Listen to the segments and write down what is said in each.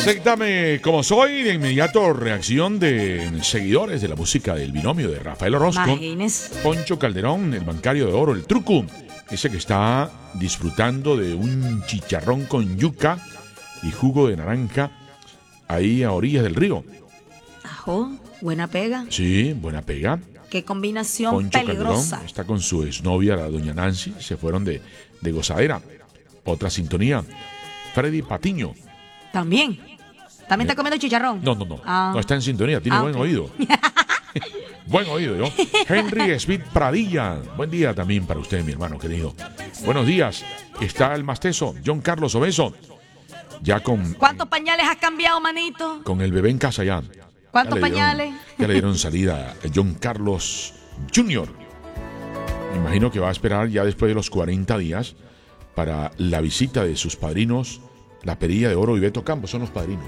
Acéptame como soy. De inmediato reacción de seguidores de la música del binomio de Rafael Orozco. Imagínese. Poncho Calderón, el bancario de oro, el truco. Ese que está disfrutando de un chicharrón con yuca y jugo de naranja ahí a orillas del río. Ajo, buena pega. Sí, buena pega. Qué combinación Poncho peligrosa. Calderón está con su exnovia, la doña Nancy. Se fueron de gozadera. Otra sintonía. Freddy Patiño. También está comiendo chicharrón. No. No está en sintonía, tiene buen ok. oído. Buen oído, ¿no? Henry Smith Pradilla. Buen día también para usted, mi hermano querido. Buenos días. Está el mastezo, John Carlos Obeso. Ya con... ¿Cuántos pañales has cambiado, manito? Con el bebé en casa ya. ¿Cuántos Ya le dieron- pañales? Ya le dieron salida a John Carlos Jr. Me imagino que va a esperar ya después de los 40 días para la visita de sus padrinos, la Perilla de Oro y Beto Campos. Son los padrinos.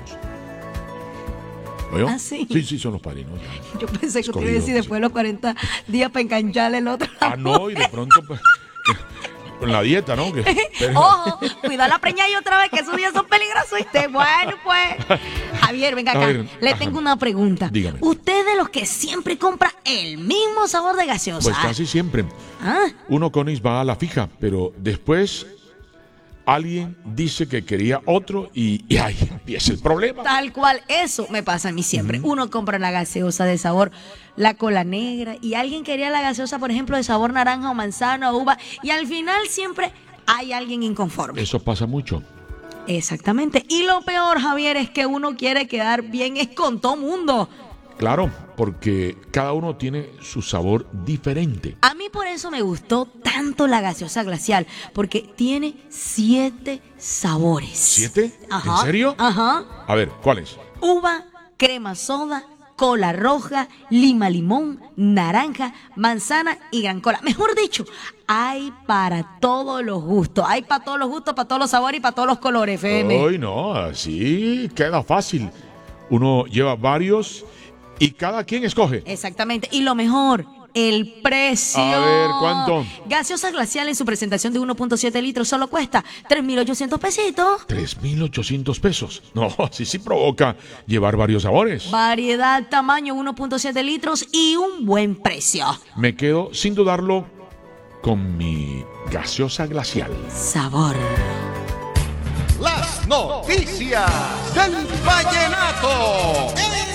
¿Oyó? ¿Ah, sí? Sí, son los padrinos. Ya. Yo pensé que te iba a Escogido, decir después de los 40 días para engancharle el otro. Ah, no, y de pronto pues, con la dieta, ¿no? Ojo, cuidado la preñada y otra vez que esos días son peligrosos. ¿Viste? Bueno, pues. Javier, venga acá. A ver, Le ajá. tengo una pregunta. Dígame. ¿Usted es de los que siempre compra el mismo sabor de gaseosa? Pues casi siempre. Ah, Uno Conis va a la fija, pero después alguien dice que quería otro y ahí empieza el problema. tal cual, eso me pasa a mí siempre. Uno compra la gaseosa de sabor, la cola negra, y alguien quería la gaseosa, por ejemplo, de sabor naranja o manzana o uva, y al final siempre hay alguien inconforme. Eso pasa mucho. Exactamente. Y lo peor, Javier, es que uno quiere quedar bien es con todo mundo. Claro, porque cada uno tiene su sabor diferente. A mí por eso me gustó tanto la gaseosa glacial, porque tiene 7 sabores. ¿7? Ajá. ¿En serio? Ajá. A ver, ¿cuáles? Uva, crema soda, cola roja, lima limón, naranja, manzana y gran cola. Mejor dicho, hay para todos los gustos. Hay para todos los gustos, para todos los sabores y para todos los colores, FM. Hoy no, así queda fácil. Uno lleva varios y cada quien escoge. Exactamente. Y lo mejor, el precio. A ver, ¿cuánto? Gaseosa glacial en su presentación de 1.7 litros solo cuesta 3.800 pesitos. 3.800 pesos. No, así sí provoca llevar varios sabores. Variedad, tamaño 1.7 litros y un buen precio. Me quedo, sin dudarlo, con mi gaseosa glacial. Sabor. Las noticias del vallenato.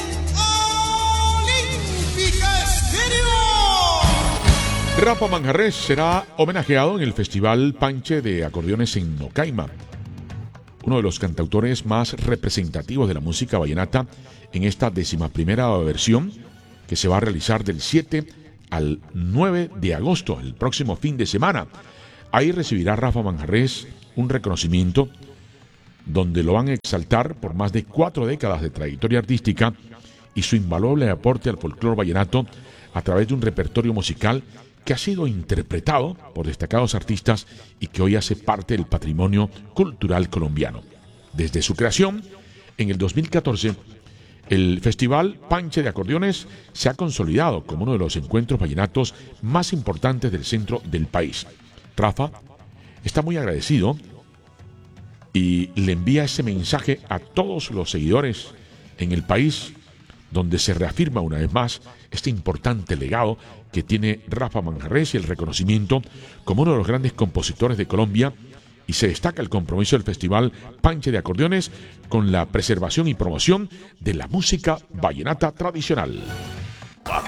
Rafa Manjarrés será homenajeado en el Festival Panche de Acordeones en Nocaima, uno de los cantautores más representativos de la música vallenata en esta 11ª versión que se va a realizar del 7 al 9 de agosto, el próximo fin de semana. Ahí recibirá Rafa Manjarrés un reconocimiento donde lo van a exaltar por más de 4 décadas de trayectoria artística y su invaluable aporte al folclore vallenato a través de un repertorio musical que ha sido interpretado por destacados artistas y que hoy hace parte del patrimonio cultural colombiano. Desde su creación, en el 2014, el Festival Panche de Acordeones se ha consolidado como uno de los encuentros vallenatos más importantes del centro del país. Rafa está muy agradecido y le envía ese mensaje a todos los seguidores en el país, donde se reafirma una vez más este importante legado que tiene Rafa Manjarrés y el reconocimiento como uno de los grandes compositores de Colombia, y se destaca el compromiso del Festival Panche de Acordeones con la preservación y promoción de la música vallenata tradicional.